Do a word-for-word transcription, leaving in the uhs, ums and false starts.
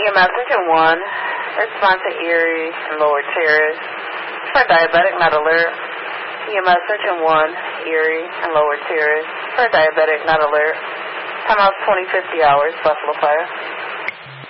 E M S Engine one, response to Erie and Lower Terrace. For diabetic, not alert. E M S Engine one, Erie and Lower Terrace. For diabetic, not alert. Timeout twenty fifty hours, Buffalo Fire.